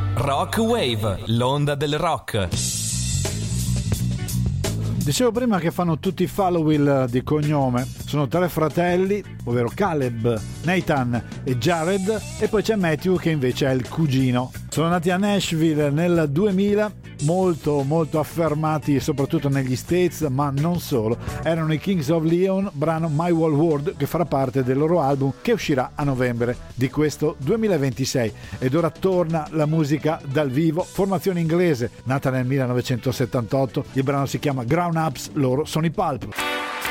Rock Wave, l'onda del rock. Dicevo prima che fanno tutti Followill di cognome. Sono 3 fratelli, ovvero Caleb, Nathan e Jared, e poi c'è Matthew che invece è il cugino. Sono nati a Nashville nel 2000, molto affermati soprattutto negli States, ma non solo. Erano i Kings of Leon, brano My Whole World, che farà parte del loro album che uscirà a novembre di questo 2026. Ed ora torna la musica dal vivo, formazione inglese nata nel 1978. Il brano si chiama Grown Ups, loro sono i Pulp.